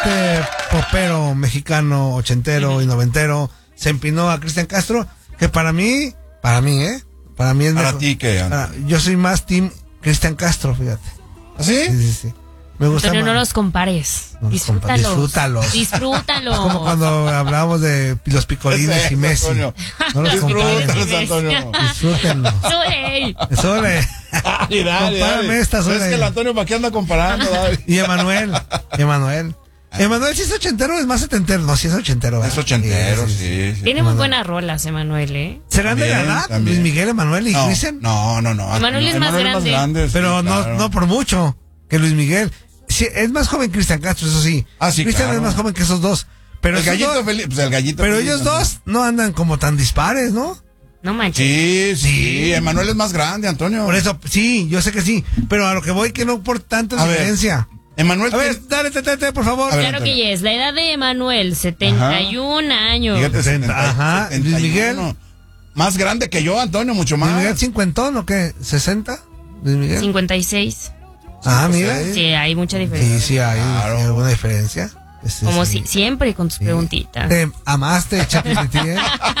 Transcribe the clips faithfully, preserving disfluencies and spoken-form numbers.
este popero mexicano, ochentero y noventero, se empinó a Cristian Castro, que para mí, para mí, ¿eh? Para mí es ¿Para mejor. ti qué? Para, yo soy más team Cristian Castro, fíjate. ¿Así? Sí, sí, sí. Me gusta Pero más. no los compares. No los Disfrútalos. compa- disfrútalos. Disfrútalos. Como cuando hablábamos de los picolines y Messi. Antonio. No los compares. Disfrútalos, Antonio. Disfrútenlo. Zuley. Sole. Dale, dale, Compárame dale. esta, No Sole. es que el Antonio, ¿para qué anda comparando? Dale. Y Emanuel. Emanuel. Emanuel, si es ochentero o es más setentero. No, si es ochentero. ¿verdad? Es ochentero, sí, sí. Tiene muy buenas rolas, Emanuel, ¿eh? ¿Serán de la También, edad? también. Luis Miguel, Emanuel y No, Cristian. no, no, no. Emanuel es más grande. sí, Pero no, claro. no por mucho que Luis Miguel. Sí, es más joven Cristian Castro, eso sí. Ah, sí, Cristian claro. es más joven que esos dos. Pero El esos gallito dos- feliz, pues el gallito Pero feliz, ellos Antonio. dos no andan como tan dispares, ¿no? No manches. Sí, sí, Sí. Emanuel es más grande, Antonio. Por eso, sí, yo sé que sí. Pero a lo que voy que no por tanta A ver, diferencia. Emanuel, A ver, dale, tete, tete, por favor. A ver, Claro que Antonio. ya es. La edad de Emanuel, setenta y un años. fíjate, setenta, ajá. setenta y Luis Miguel. uno. Más grande que yo, Antonio, mucho más. Luis Miguel cincuentón o qué? ¿sesenta? Luis Miguel. cincuenta y seis. Ah, mira. Sí. Sí, hay mucha diferencia. Sí, sí, hay, Claro. hay alguna diferencia. Sí, Como sí. si siempre con tus preguntitas. Te amaste, ChatGPT, ¿eh?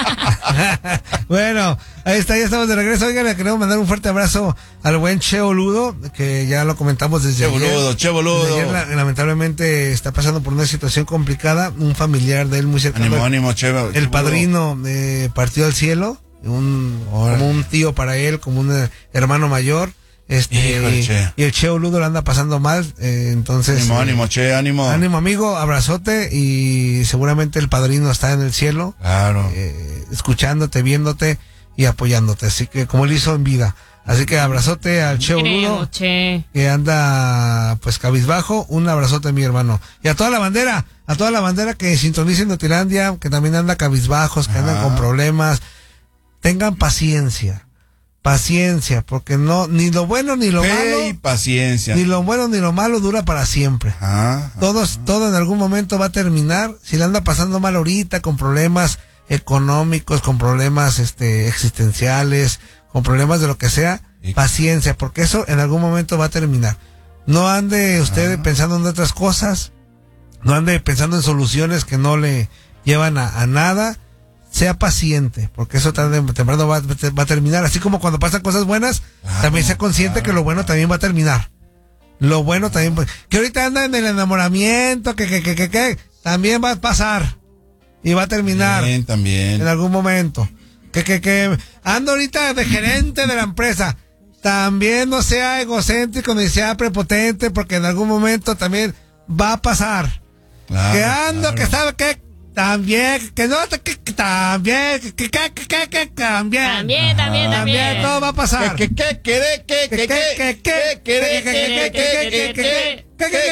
Bueno, ahí está, ya estamos de regreso. Oigan, le queremos mandar un fuerte abrazo al buen Che Boludo, que ya lo comentamos desde Che ayer. boludo, che boludo. Desde ayer, la- lamentablemente está pasando por una situación complicada. Un familiar de él muy cercano, Ánimo, ánimo, che. che el boludo. padrino, eh, partió al cielo. Un, como un tío para él, como un eh, hermano mayor. Este, Híjole, y, Che. y el Che Boludo lo anda pasando mal. eh, entonces. Ánimo, eh, ánimo, che, ánimo. Ánimo, amigo, abrazote, y seguramente el padrino está en el cielo, Claro. eh, escuchándote, viéndote y apoyándote, así que como él hizo en vida. Así que abrazote al Che Boludo, Queremos, che. que anda pues cabizbajo. Un abrazote, mi hermano. Y a toda la bandera, a toda la bandera que sintonicen Notilandia, que también anda cabizbajos, que andan Ajá. con problemas. Tengan paciencia, paciencia, porque no, ni lo bueno ni lo Fe malo, y paciencia. ni lo bueno ni lo malo dura para siempre. Ajá. Todos, todo en algún momento va a terminar. Si le anda pasando mal ahorita, con problemas económicos, con problemas este existenciales, con problemas de lo que sea, Sí. paciencia, porque eso en algún momento va a terminar. No ande usted Ah. pensando en otras cosas, no ande pensando en soluciones que no le llevan a, a nada. Sea paciente, porque eso tarde o temprano va, va a terminar. Así como cuando pasan cosas buenas, Claro, también sea consciente claro, que lo bueno claro. también va a terminar. Lo bueno también, va- que ahorita anda en el enamoramiento, que, que, que, que, que, también va a pasar y va a terminar Bien, también. en algún momento. Que, que, que, anda ahorita de gerente de la empresa, también no sea egocéntrico ni sea prepotente, porque en algún momento también va a pasar. Claro, que ando, claro. que sabe que también, que no, que, que también, que, que, que, que, que, que también. También, también, También, también. todo va a pasar. ¿Qué, qué, qué, qué, qué, qué, qué, qué, qué, qué, qué, qué,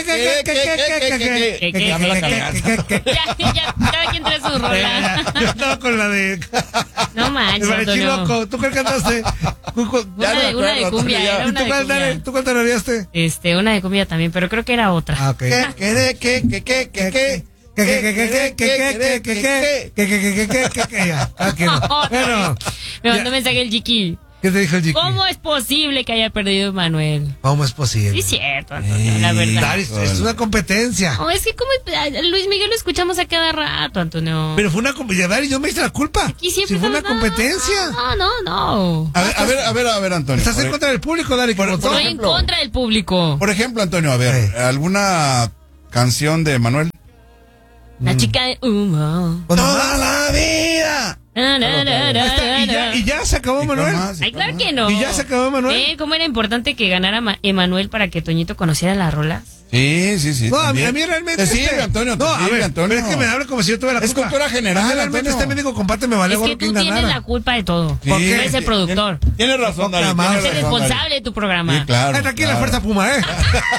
qué, Ya me la cagaste. Ya, ya, cada quien trae su rola. Yo estaba con la de No el manches, mariachi Antonio. loco. ¿Tú cuál cantaste? ¿Cu- cu- Una de, una de cumbia, era ¿Y una tú de cuál, Dani? cumbia. ¿Tú cuál tarareaste? Este, una de cumbia también, pero creo que era otra. Ah, ok. ¿Qué, qué, qué, qué, qué, qué, qué? Que, que, que, que, que, que, que, que, que, que, que, que, que, que, que, ya. Ah, que no. Bueno, Me mandó ya. mensaje el Chiqui. ¿Qué te dijo el Chiqui? ¿Cómo es posible que haya perdido Manuel? ¿Cómo es posible? Sí, es cierto, Antonio, la verdad. Dani, es una competencia. No, es que como Luis Miguel lo escuchamos a cada rato, Antonio. Pero fue una competencia, Dani, yo me hice la culpa. Aquí siempre Si fue una estamos- competencia. No, no, no. A ver, a ver, a ver, a ver, Antonio. Estás en Por- contra del público, Dani, que por- votó. por Estoy en ejemplo- contra del público. Por ejemplo, Antonio, a ver, ¿alguna canción de Manuel? La chica de humo. Cuando- Toda la vida. Na, na, na, na, Este, y, ya, na. y ya se acabó, ¿Y cuál Manuel. más? ¿Y Ay, cuál claro más? que no. ¿Y ya se acabó, Manuel? ¿Eh? ¿Cómo era importante que ganara Ma- Emanuel para que Toñito conociera las rolas? Sí, sí, sí. No, a mí, también. a mí realmente. Te sirve, este- Antonio, te No, a sirve, ver, Antonio. pero es que me habla como si yo tuviera la Es culpa. cultura general, A mí realmente Antonio. este médico comparte me vale Es que gorro tú quién tienes ganara. la culpa de todo. Sí, Porque eres el tiene- productor. Tienes razón, Poca Dani. madre. tienes Eres razón, responsable Dani. de tu programa. Sí, claro. Ay, tranquila, claro. fuerza Puma, ¿eh?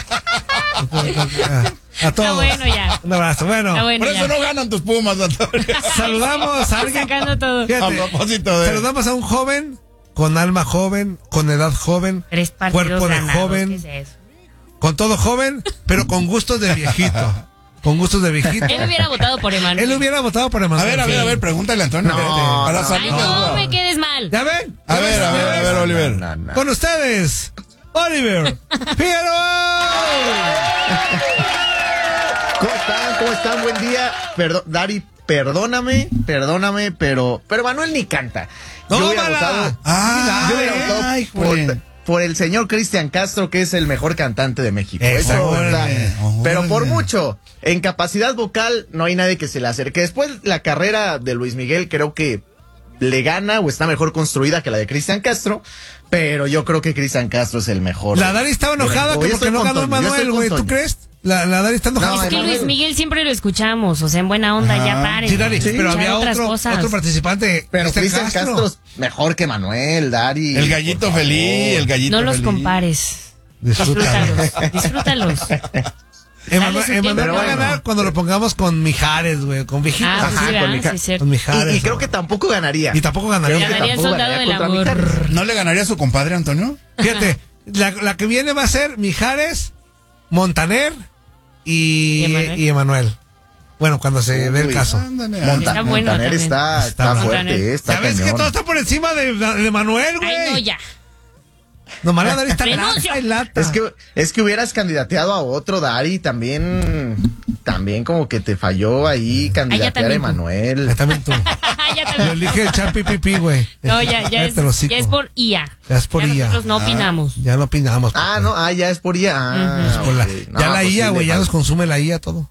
a, a todos. Está bueno ya. Un abrazo. Bueno, Está bueno Por eso ya. no ganan tus Pumas, Antonio. saludamos a alguien. Sacando todo. Fíjate, A propósito de... saludamos a un joven con alma joven, con edad joven, Tres partidos cuerpo de ganados, joven, ¿qué es eso? con todo joven, pero con gustos de viejito. Con gustos de viejito. Él hubiera votado por Emanuel. Él hubiera votado por Emanuel. A ver, a ver, a ver, pregúntale, Antonio. No, Vete, para no, salir Ay, de no duda. me quedes mal. ¿Ya ven? A ver, a ver, a ver, Oliver. Con ustedes, Oliver Figueroa. ¿Cómo están? ¿cómo están? Buen día. Perdón, Dari, perdóname, perdóname, pero, pero Manuel ni canta. Yo hubiera votado, ah, yo hubiera votado ay, por, por el señor Cristian Castro, que es el mejor cantante de México. Eso, Eso, está, órale, pero por órale. mucho. En capacidad vocal no hay nadie que se le acerque. Después la carrera de Luis Miguel creo que le gana o está mejor construida que la de Cristian Castro, pero yo creo que Cristian Castro es el mejor. La Dari estaba enojada Yo porque no ganó Manuel, güey. ¿Tú crees? La, la Dari está enojada. No, Es que Manuel. Luis Miguel siempre lo escuchamos, o sea, en buena onda, Ajá. ya paren. Sí, Dari, de pero escuchar había otras otro, cosas. otro participante. Pero Cristian Cristian Castro. Castro es mejor que Manuel, Dari. El gallito por feliz, favor. el gallito No los feliz. compares. Disfrútalo. Disfrútalos, disfrútalos. Emanuel, Dale su Emanuel tiempo. va a Pero ganar bueno. cuando lo pongamos con Mijares, güey, con Viejitos. Ah, pues Ajá, sí, con ¿verdad? Mija- Sí, es cierto. Con Mijares. Y, y creo güey. que tampoco ganaría. Y tampoco ganaría. Creo que Ganaría el tampoco soldado ganaría del contra amor. Mijares. ¿No le ganaría a su compadre, Antonio? Fíjate, la, la que viene va a ser Mijares, Montaner y, ¿Y Emanuel? y Emanuel. Bueno, cuando se dé el Uy. caso. Ándale, Monta- Está bueno Montaner también. está, Está está bueno. fuerte, eh, está Ya ves que cañón. todo está por encima de, de Manuel, güey. Ay, no, ya. Nomás la Dari está Renuncio. lata y lata. Es que, es que hubieras candidateado a otro, Dari, también, también como que te falló ahí candidatear a también tú. Ahí Emanuel. también tú. ya Lo también. elige el Champi Pipi, güey. No, ya, ya, es, Cállate el hocico. ya es por I A. Ya es por I A. Nosotros no opinamos. Ya no opinamos. Ah, no, ah, ya es por I A. Ah, Por la- ok. No, ya la pues I A, sí, güey, le ya falta. nos consume la I A todo.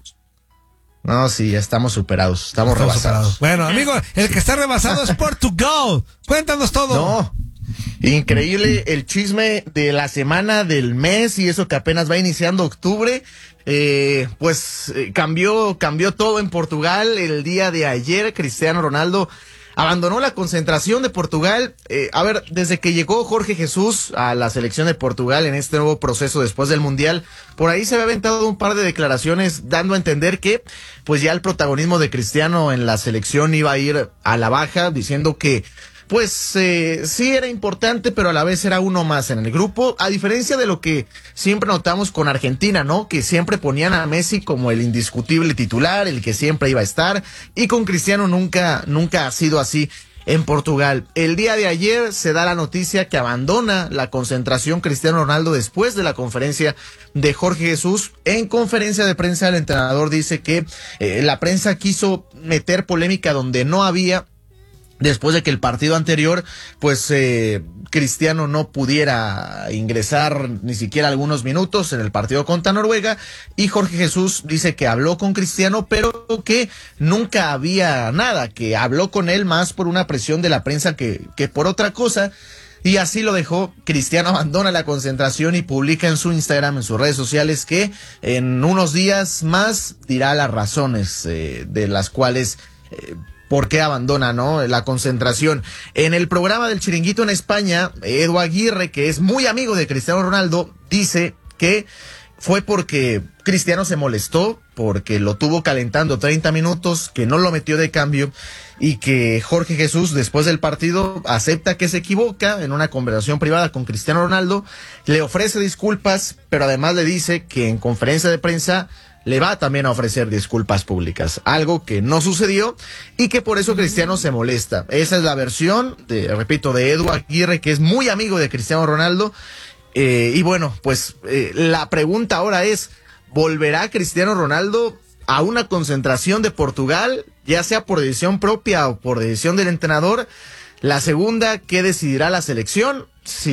No, sí, ya estamos superados, estamos, Estamos rebasados. separados. Bueno, amigo, el que está rebasado es Portugal. Cuéntanos todo. No, increíble el chisme de la semana, del mes, y eso que apenas va iniciando octubre. Eh, pues eh, cambió, cambió todo en Portugal el día de ayer. Cristiano Ronaldo abandonó la concentración de Portugal. Eh, a ver, desde que llegó Jorge Jesús a la selección de Portugal en este nuevo proceso después del Mundial, por ahí se había aventado un par de declaraciones dando a entender que pues ya el protagonismo de Cristiano en la selección iba a ir a la baja, diciendo que pues eh, sí era importante, pero a la vez era uno más en el grupo, a diferencia de lo que siempre notamos con Argentina, ¿no? Que siempre ponían a Messi como el indiscutible titular, el que siempre iba a estar, y con Cristiano nunca, nunca ha sido así en Portugal. El día de ayer se da la noticia que abandona la concentración Cristiano Ronaldo después de la conferencia de Jorge Jesús. En conferencia de prensa el entrenador dice que eh, la prensa quiso meter polémica donde no había, después de que el partido anterior, pues eh, Cristiano no pudiera ingresar ni siquiera algunos minutos en el partido contra Noruega, y Jorge Jesús dice que habló con Cristiano, pero que nunca había nada, que habló con él más por una presión de la prensa que, que por otra cosa. Y así lo dejó. Cristiano abandona la concentración y publica en su Instagram, en sus redes sociales, que en unos días más dirá las razones eh, de las cuales eh, por qué abandona, ¿no?, la concentración. En el programa del Chiringuito en España, Edu Aguirre, que es muy amigo de Cristiano Ronaldo, dice que fue porque Cristiano se molestó, porque lo tuvo calentando treinta minutos, que no lo metió de cambio, y que Jorge Jesús, después del partido, acepta que se equivoca en una conversación privada con Cristiano Ronaldo, le ofrece disculpas, pero además le dice que en conferencia de prensa le va también a ofrecer disculpas públicas, algo que no sucedió y que por eso Cristiano se molesta. Esa es la versión, de, repito, de Edu Aguirre, que es muy amigo de Cristiano Ronaldo. Eh, y bueno, pues eh, la pregunta ahora es, ¿volverá Cristiano Ronaldo a una concentración de Portugal, ya sea por decisión propia o por decisión del entrenador? La segunda, ¿qué decidirá la selección?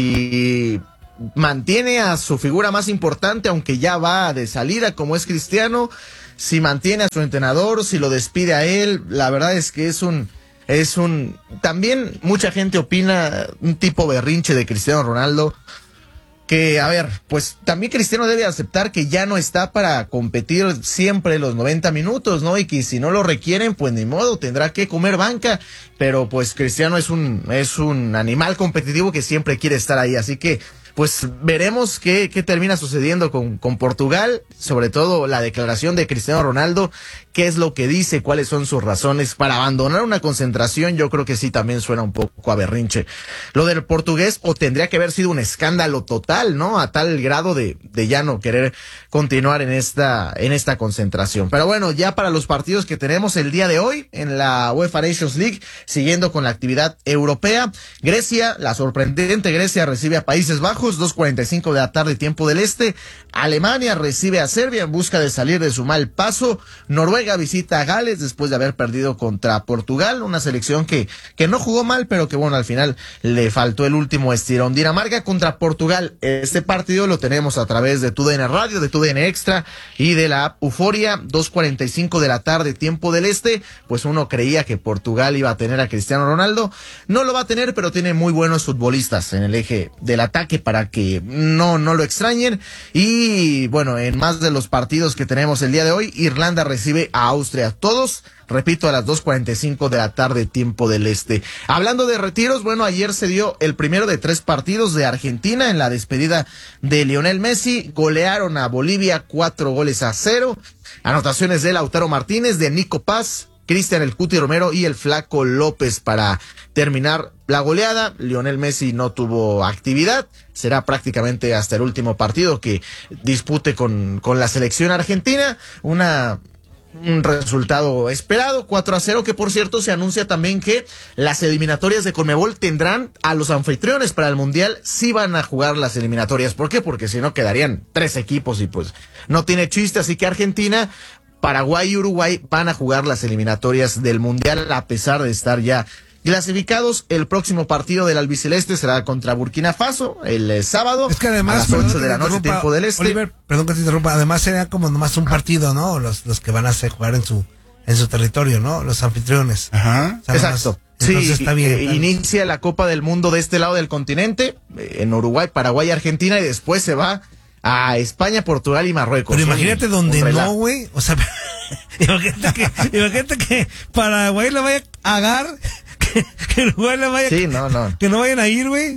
Si mantiene a su figura más importante, aunque ya va de salida, como es Cristiano, si mantiene a su entrenador, si lo despide a él. La verdad es que es un, es un, también mucha gente opina, un tipo berrinche de Cristiano Ronaldo, que, a ver, pues también Cristiano debe aceptar que ya no está para competir siempre los noventa minutos, ¿no? Y que si no lo requieren, pues ni modo, tendrá que comer banca. Pero pues Cristiano es un, es un animal competitivo que siempre quiere estar ahí. Así que, pues veremos qué, qué termina sucediendo con, con Portugal, sobre todo la declaración de Cristiano Ronaldo, qué es lo que dice, cuáles son sus razones para abandonar una concentración. Yo creo que sí también suena un poco a berrinche. Lo del portugués, o tendría que haber sido un escándalo total, ¿no? A tal grado de, de ya no querer continuar en esta, en esta concentración. Pero bueno, ya para los partidos que tenemos el día de hoy en la UEFA Nations League, siguiendo con la actividad europea, Grecia, la sorprendente Grecia recibe a Países Bajos, dos cuarenta y cinco de la tarde, tiempo del este. Alemania recibe a Serbia en busca de salir de su mal paso. Noruega visita a Gales después de haber perdido contra Portugal, una selección que, que no jugó mal, pero que bueno, al final le faltó el último estirón. Dinamarca contra Portugal. Este partido lo tenemos a través de TUDN Radio, de TUDN Extra y de la app Euforia, dos cuarenta y cinco de la tarde, tiempo del este. Pues uno creía que Portugal iba a tener a Cristiano Ronaldo. No lo va a tener, pero tiene muy buenos futbolistas en el eje del ataque para que no, no lo extrañen. Y Y bueno, en más de los partidos que tenemos el día de hoy, Irlanda recibe a Austria. Todos, repito, a las dos cuarenta y cinco de la tarde, tiempo del este. Hablando de retiros, bueno, ayer se dio el primero de tres partidos de Argentina en la despedida de Lionel Messi. Golearon a Bolivia cuatro goles a cero. Anotaciones de Lautaro Martínez, de Nico Paz, Cristian El Cuti Romero y el Flaco López para terminar la goleada. Lionel Messi no tuvo actividad. Será prácticamente hasta el último partido que dispute con, con la selección argentina. Una, un resultado esperado, cuatro a cero, que por cierto se anuncia también que las eliminatorias de Conmebol tendrán a los anfitriones para el Mundial. Sí van a jugar las eliminatorias. ¿Por qué? Porque si no quedarían tres equipos y pues no tiene chiste. Así que Argentina, Paraguay y Uruguay van a jugar las eliminatorias del Mundial a pesar de estar ya clasificados. El próximo partido del albiceleste será contra Burkina Faso el eh, sábado. Es que además, a las ocho de la noche, tiempo del este. Oliver, perdón que te interrumpa, además sería como nomás un partido, ¿no? Los, los que van a hacer jugar en su, en su territorio, ¿no? Los anfitriones. Ajá. O sea, exacto. Nomás, sí, está bien, eh, está inicia la Copa del Mundo de este lado del continente, eh, en Uruguay, Paraguay y Argentina, y después se va a España, Portugal y Marruecos. Pero imagínate un, donde un no, güey. O sea, imagínate que, imagínate que Paraguay le vaya a agar, que, que Uruguay le vaya sí, no, no. que no vayan a ir, güey.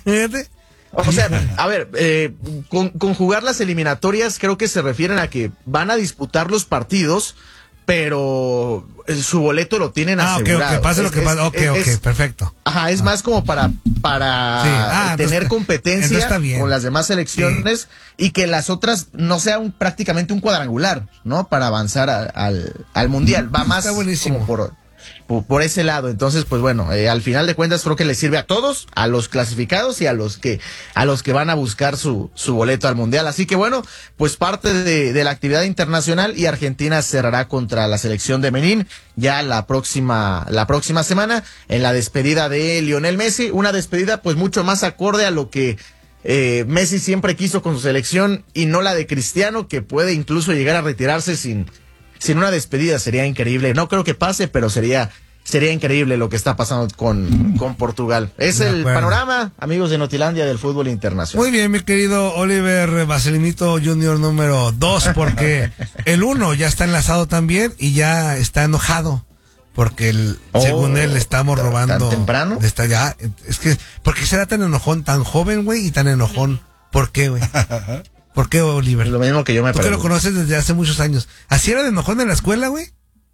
O sea, a ver, eh, con, con jugar las eliminatorias creo que se refieren a que van a disputar los partidos, pero su boleto lo tienen ah, asegurado. Ah, ok, ok, pase lo que pase. Ok, es, ok, es, perfecto. Ajá, es ah. más como para, para sí. ah, tener entonces, competencia entonces con las demás selecciones sí. y que las otras no sea un, prácticamente un cuadrangular, ¿no? Para avanzar a, al, al Mundial. Va más como por... Por, por ese lado. Entonces, pues bueno, eh, al final de cuentas creo que le sirve a todos, a los clasificados y a los que a los que van a buscar su, su boleto al Mundial. Así que bueno, pues parte de, de la actividad internacional, y Argentina cerrará contra la selección de Benín ya la próxima, la próxima semana en la despedida de Lionel Messi. Una despedida pues mucho más acorde a lo que eh, Messi siempre quiso con su selección y no la de Cristiano, que puede incluso llegar a retirarse sin Sin una despedida. Sería increíble. No creo que pase, pero sería sería increíble lo que está pasando con, con Portugal. Es el panorama, amigos de Notilandia, del fútbol internacional. Muy bien, mi querido Oliver Vaselinito Junior número dos, porque el uno ya está enlazado también y ya está enojado. Porque el, oh, según él le estamos robando. ¿Tan temprano? Está ya, es que, ¿por qué será tan enojón, tan joven, güey, y tan enojón? ¿Por qué, güey? ¿Por qué, Oliver? Lo mismo que yo me pregunto. Tú que lo conoces desde hace muchos años. ¿Así era de enojón en la escuela, güey?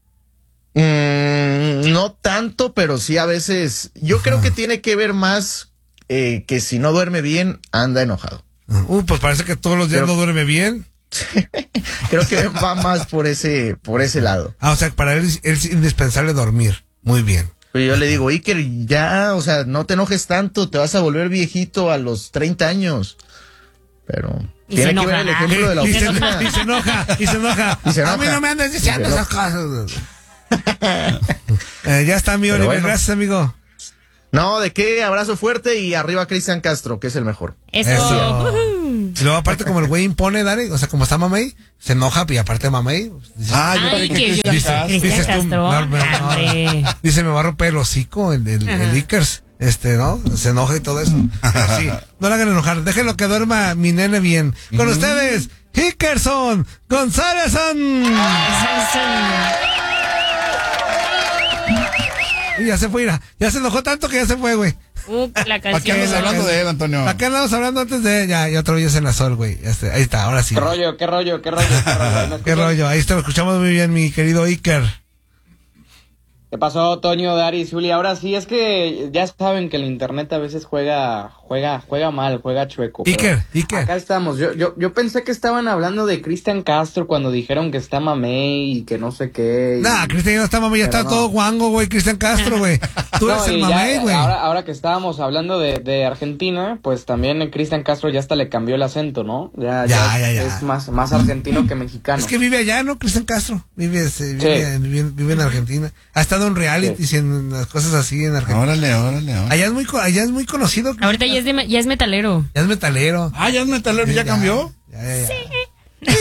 Mm, no tanto, pero sí a veces. Yo Ajá. creo que tiene que ver más eh, que si no duerme bien, anda enojado. Uh, pues parece que todos los días pero, no duerme bien. Creo que va más por ese, por ese lado. Ah, o sea, para él es indispensable dormir. Muy bien. Pero yo le digo, Iker, ya, o sea, no te enojes tanto, te vas a volver viejito a los treinta años. Pero y tiene que ver el ejemplo de la y se, y se enoja, y se enoja. Y se enoja. A mí no me andes diciendo esas cosas. eh, ya está, mi Oliver. Bueno. Gracias, amigo. No, ¿de qué? Abrazo fuerte y arriba Cristian Castro, que es el mejor. Eso. Eso. Y luego, aparte, como el güey impone, Dani, o sea, como está Mamey, se enoja y aparte Mamey. Dice, ah, yo Ay, que, que dice, dice, dice, Castro. Tú, me, me, dice, me va a romper el hocico el, el, el Ickers. Este, ¿no? Se enoja y todo eso. Sí, no le hagan enojar. Déjenlo que duerma mi nene bien. Con uh-huh. ustedes, Hickerson González. Y ya se fue, ya, ya se enojó tanto que ya se fue, güey. Uh, la canción. ¿Para qué andamos hablando de él, Antonio? ¿Para qué andamos hablando antes de él? Ya, ya otro día en la sol, güey. Este, ahí está, ahora sí. ¿Qué rollo, qué rollo, qué rollo? ¿Qué rollo? ¿Qué rollo? Ahí está, lo escuchamos muy bien, mi querido Iker. ¿Qué pasó, Toño, Dari, Zuli? Ahora sí, es que ya saben que el internet a veces juega, juega, juega mal, juega chueco. Iker, Iker. Acá estamos. Yo, yo, yo pensé que estaban hablando de Cristian Castro cuando dijeron que está mamey y que no sé qué. Y... Nah, Cristian no está mamey, ya está no. todo guango, güey, Cristian Castro, güey. Tú No, eres el y ya, mamey, güey. Ahora, ahora que estábamos hablando de, de Argentina, pues también Cristian Castro ya hasta le cambió el acento, ¿no? Ya, Ya, ya, ya, ya. es más, más argentino que mexicano. Es que vive allá, ¿no? Cristian Castro. Vive, este, vive, Sí. vive, vive en Argentina. Ha estado en reality y en las cosas así en Argentina. Órale, órale, órale. Allá es muy, co- allá es muy conocido. Ahorita ya es, de, ya es metalero. Ya es metalero. Ah, ya es metalero, ¿ya cambió? Ya, ya, ya.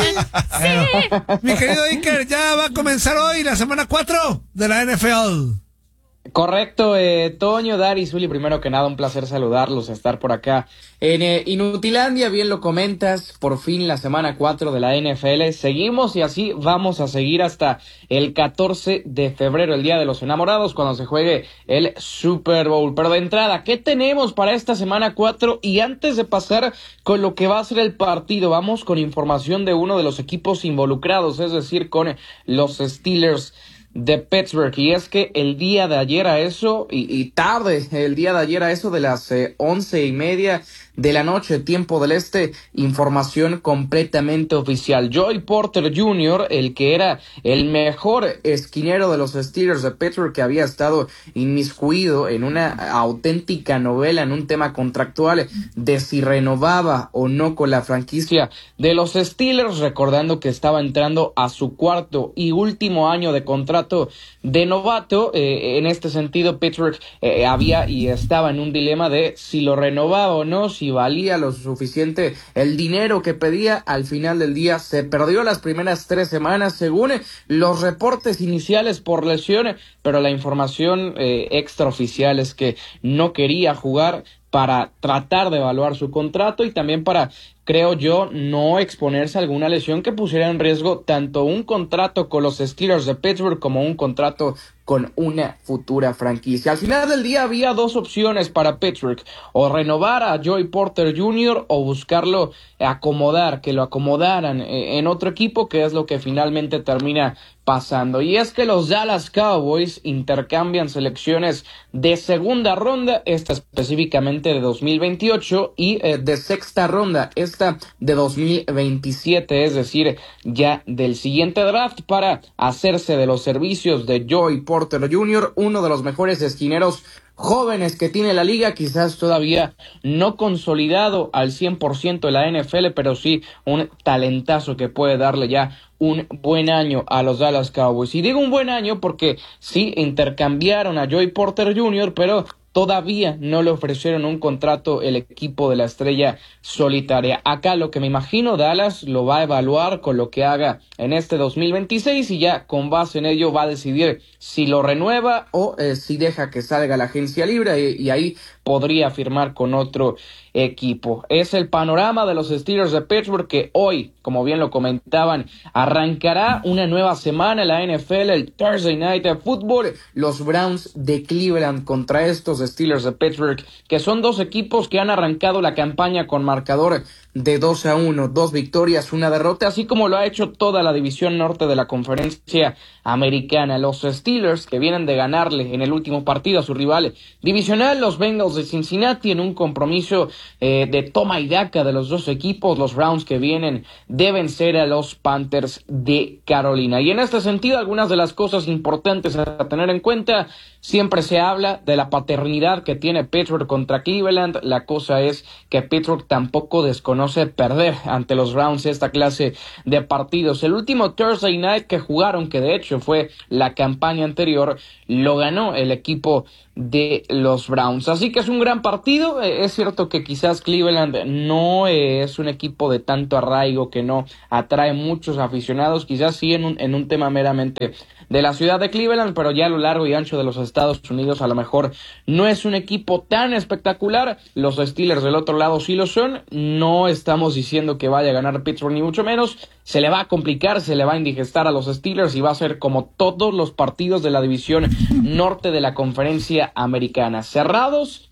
Bueno, mi querido Iker, ya va a comenzar hoy la semana cuatro de la N F L. Correcto, eh, Toño, Dari, Zuli, primero que nada un placer saludarlos, estar por acá en eh, Inutilandia, bien lo comentas, por fin la semana cuatro de la N F L, seguimos y así vamos a seguir hasta el catorce de febrero, el Día de los Enamorados, cuando se juegue el Super Bowl. Pero de entrada, ¿qué tenemos para esta semana cuatro? Y antes de pasar con lo que va a ser el partido, vamos con información de uno de los equipos involucrados, es decir, con los Steelers de Pittsburgh. Y es que el día de ayer a eso, y, y tarde, el día de ayer a eso de las eh, once y media de la noche, tiempo del este, información completamente oficial. Joey Porter junior, el que era el mejor esquinero de los Steelers de Pittsburgh, que había estado inmiscuido en una auténtica novela, en un tema contractual de si renovaba o no con la franquicia de los Steelers, recordando que estaba entrando a su cuarto y último año de contrato de novato. Eh, en este sentido, Pittsburgh eh, había y estaba en un dilema de si lo renovaba o no, si valía lo suficiente el dinero que pedía. Al final del día se perdió las primeras tres semanas según los reportes iniciales por lesión, pero la información eh, extraoficial es que no quería jugar para tratar de evaluar su contrato y también para, creo yo, no exponerse a alguna lesión que pusiera en riesgo tanto un contrato con los Steelers de Pittsburgh como un contrato con una futura franquicia. Al final del día había dos opciones para Pittsburgh, o renovar a Joey Porter junior o buscarlo acomodar, que lo acomodaran en otro equipo, que es lo que finalmente termina pasando. Y es que los Dallas Cowboys intercambian selecciones de segunda ronda, esta específicamente de dos mil veintiocho, y eh, de sexta ronda, esta de dos mil veintisiete, es decir, ya del siguiente draft, para hacerse de los servicios de Joey Porter junior, uno de los mejores esquineros jóvenes que tiene la liga, quizás todavía no consolidado al cien por ciento de la N F L, pero sí un talentazo que puede darle ya un buen año a los Dallas Cowboys. Y digo un buen año porque sí intercambiaron a Joey Porter junior, pero todavía no le ofrecieron un contrato el equipo de la estrella solitaria. Acá lo que me imagino, Dallas lo va a evaluar con lo que haga en este dos mil veintiséis y ya con base en ello va a decidir si lo renueva o eh, si deja que salga la agencia libre y, y ahí podría firmar con otro equipo. Es el panorama de los Steelers de Pittsburgh, que hoy, como bien lo comentaban, arrancará una nueva semana en la N F L, el Thursday Night Football, los Browns de Cleveland contra estos Steelers de Pittsburgh, que son dos equipos que han arrancado la campaña con marcador de dos a uno, dos victorias, una derrota, así como lo ha hecho toda la división norte de la conferencia americana. Los Steelers, que vienen de ganarle en el último partido a su rival divisional, los Bengals de Cincinnati, en un compromiso eh, de toma y daca de los dos equipos. Los Browns, que vienen de vencer a los Panthers de Carolina. Y en este sentido, algunas de las cosas importantes a tener en cuenta: siempre se habla de la paternidad que tiene Pittsburgh contra Cleveland. La cosa es que Pittsburgh tampoco desconoce perder ante los Browns esta clase de partidos. El último Thursday Night que jugaron, que de hecho fue la campaña anterior, lo ganó el equipo de los Browns. Así que es un gran partido. Es cierto que quizás Cleveland no es un equipo de tanto arraigo, que no atrae muchos aficionados, quizás sí en un, en un tema meramente de la ciudad de Cleveland, pero ya a lo largo y ancho de los Estados Unidos a lo mejor no es un equipo tan espectacular. Los Steelers del otro lado sí lo son. No estamos diciendo que vaya a ganar Pittsburgh, ni mucho menos. Se le va a complicar, se le va a indigestar a los Steelers y va a ser como todos los partidos de la división norte de la conferencia americana: cerrados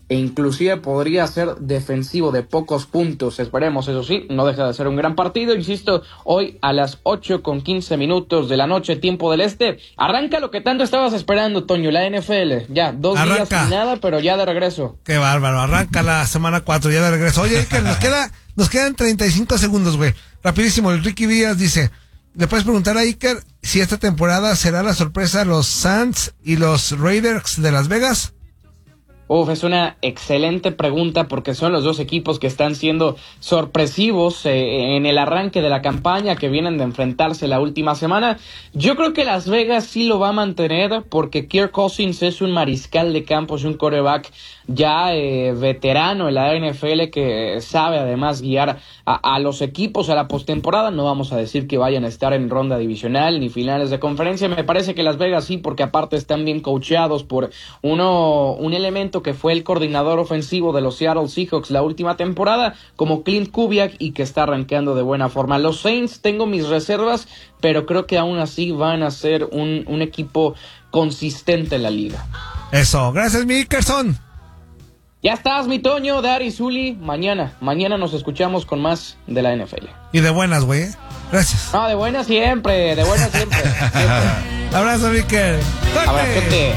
e inclusive podría ser defensivo de pocos puntos. Esperemos, eso sí, no deja de ser un gran partido. Insisto, hoy a las ocho con quince minutos de la noche, tiempo del este, arranca lo que tanto estabas esperando, Toño, la N F L. Ya, dos Arranca. días sin nada, pero ya de regreso. Qué bárbaro, arranca la semana cuatro, ya de regreso. Oye, Iker, nos queda, nos quedan treinta y cinco segundos, güey. Rapidísimo, el Ricky Díaz dice, ¿le puedes preguntar a Iker si esta temporada será la sorpresa los Saints y los Raiders de Las Vegas? Uf, es una excelente pregunta porque son los dos equipos que están siendo sorpresivos eh, en el arranque de la campaña, que vienen de enfrentarse la última semana. Yo creo que Las Vegas sí lo va a mantener porque Kirk Cousins es un mariscal de campo, es un quarterback ya eh, veterano en la N F L que sabe además guiar a, a los equipos a la postemporada. No vamos a decir que vayan a estar en ronda divisional ni finales de conferencia. Me parece que Las Vegas sí, porque aparte están bien coacheados por uno un elemento que fue el coordinador ofensivo de los Seattle Seahawks la última temporada, como Clint Kubiak, y que está arranqueando de buena forma. Los Saints tengo mis reservas, pero creo que aún así van a ser un, un equipo consistente en la liga. Eso, gracias, mi Ikerson. Ya estás, mi Toño, Dari, Zuli. Mañana, mañana nos escuchamos con más de la N F L. Y de buenas, güey. ¿eh? Gracias. No, de buenas siempre, de buenas siempre. siempre. Abrazo, Iker. Abrazote.